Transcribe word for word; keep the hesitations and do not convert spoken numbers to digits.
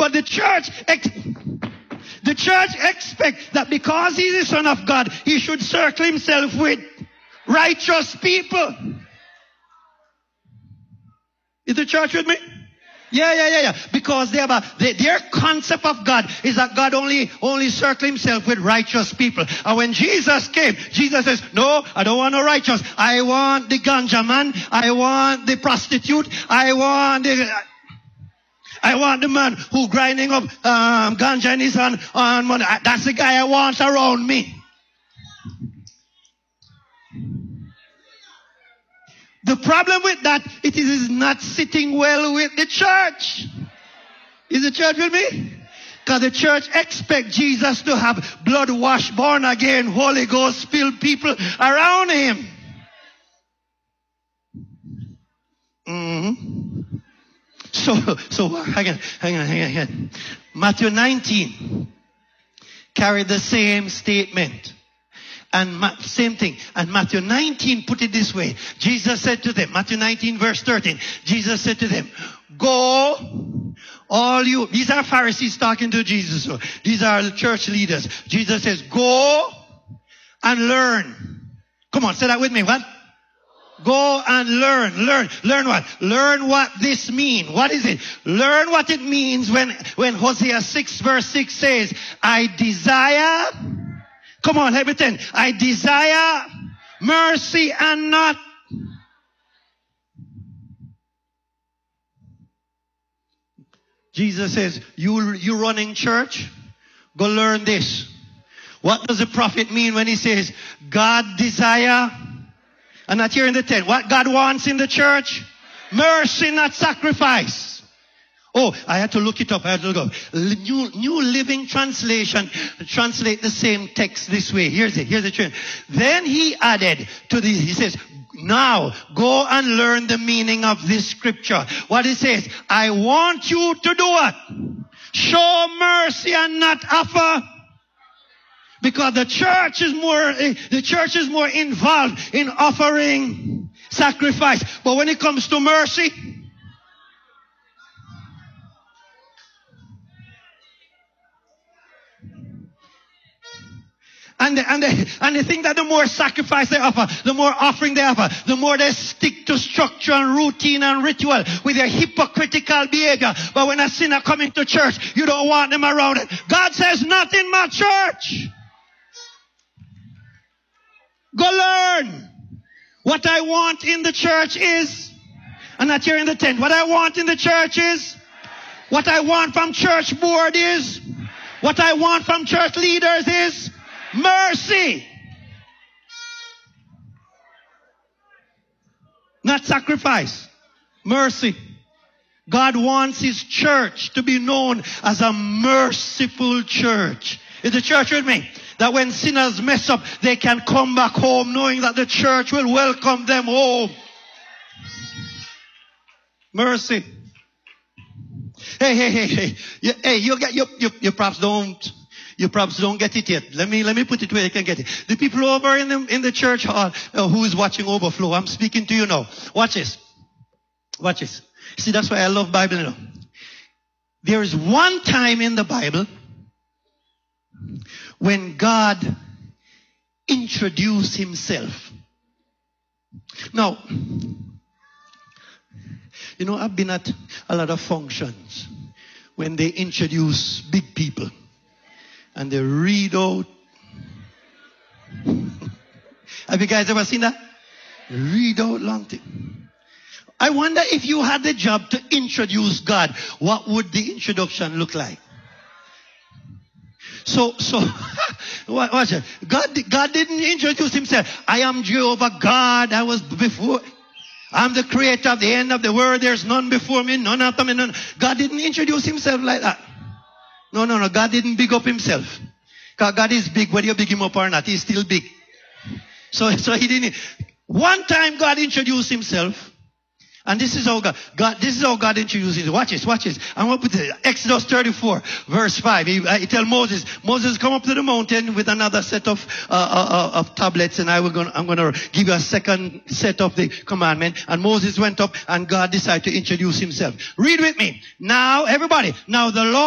But the church, ex- the church expects that because he's the Son of God, he should circle himself with righteous people. Is the church with me? Yeah, yeah, yeah, yeah. Because they have a, they, their concept of God is that God only, only circle himself with righteous people. And when Jesus came, Jesus says, no, I don't want no righteous. I want the ganja man. I want the prostitute. I want the, I want the man who grinding up um, ganja in his hand on money. That's the guy I want around me. The problem with that, it is not sitting well with the church. Is the church with me? Because the church expects Jesus to have blood-washed, born-again, Holy Ghost-filled people around him. Mm-hmm. So, so hang on, hang on, hang on, hang on. Matthew nineteen carried the same statement. And Ma- same thing. And Matthew nineteen put it this way. Jesus said to them, Matthew nineteen verse thirteen, Jesus said to them, go, all you, these are Pharisees talking to Jesus. So these are church leaders. Jesus says, go and learn. Come on, say that with me. What? Go and learn. Learn. Learn what? Learn what this means. What is it? Learn what it means when, when Hosea six verse six says, I desire, come on, help me ten. I desire mercy and not. Jesus says, you, you running church? Go learn this. What does the prophet mean when he says, God desire? And not here in the ten. What God wants in the church? Mercy, not sacrifice. Oh, I had to look it up. I had to look up. New, New Living Translation translate the same text this way. Here's it. Here's the truth. Then he added to the, he says, now go and learn the meaning of this scripture. What it says, I want you to do what? Show mercy and not offer. Because the church is more, the church is more involved in offering sacrifice. But when it comes to mercy, And they, and, they, and they think that the more sacrifice they offer, the more offering they offer, the more they stick to structure and routine and ritual with their hypocritical behavior. But when a sinner coming to church, you don't want them around it. God says, not in my church. Go learn. What I want in the church is, and not here in the tent, what I want in the church is, what I want from church board is, what I want from church leaders is, mercy. Not sacrifice. Mercy. God wants his church to be known as a merciful church. Is the church with me? That when sinners mess up, they can come back home knowing that the church will welcome them home. Mercy. Hey, hey, hey, hey. You, hey, you, get, you, you, you perhaps don't You perhaps don't get it yet. Let me, let me put it where you can get it. The people over in the, in the church hall uh, who is watching Overflow, I'm speaking to you now. Watch this. Watch this. See, that's why I love Bible, you know. There is one time in the Bible when God introduced himself. Now, you know, I've been at a lot of functions when they introduce big people. And they read out. Have you guys ever seen that? Read out long thing. I wonder if you had the job to introduce God, what would the introduction look like? So, so, watch it. God, God didn't introduce himself. I am Jehovah God. I was before. I'm the creator of the end of the world. There's none before me, none after me, none. God didn't introduce himself like that. No, no, no. God didn't big up himself. Because God is big, whether you big him up or not. He's still big. So, so he didn't. One time God introduced himself. And this is how God, God this is how God introduced himself. Watch this, watch this. I'm going to put it. Exodus thirty-four, verse five. He, he tell Moses, Moses, come up to the mountain with another set of, uh, uh, of tablets. And I will gonna, I'm going to give you a second set of the commandment. And Moses went up and God decided to introduce himself. Read with me. Now, everybody. Now the Lord